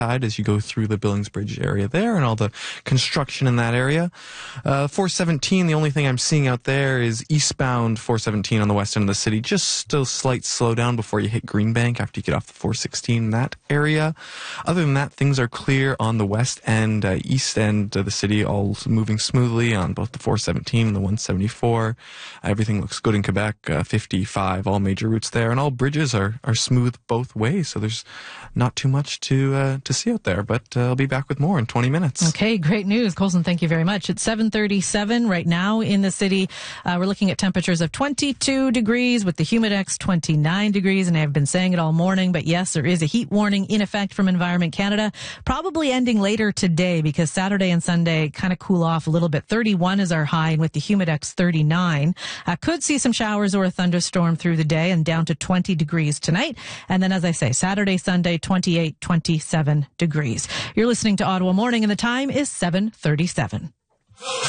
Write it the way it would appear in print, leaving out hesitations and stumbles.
as you go through the Billings Bridge area there and all the construction in that area. 417, the only thing I'm seeing out there is eastbound 417 on the west end of the city. Just a slight slowdown before you hit Greenbank after you get off the 416 in that area. Other than that, things are clear on the west and east end of the city, all moving smoothly on both the 417 and the 174. Everything looks good in Quebec, 55, all major routes there, and all bridges are smooth both ways, so there's not too much to see out there, but I'll be back with more in 20 minutes. Okay, great news. Colson, thank you very much. It's 7:37 right now in the city. We're looking at temperatures of 22 degrees with the Humidex 29 degrees, and I've been saying it all morning, but yes, there is a heat warning in effect from Environment Canada, probably ending later today because Saturday and Sunday kind of cool off a little bit. 31 is our high, and with the Humidex 39. Could see some showers or a thunderstorm through the day and down to 20 degrees tonight. And then, as I say, Saturday, Sunday, 28, 27 degrees. You're listening to Ottawa Morning, and the time is 7:37.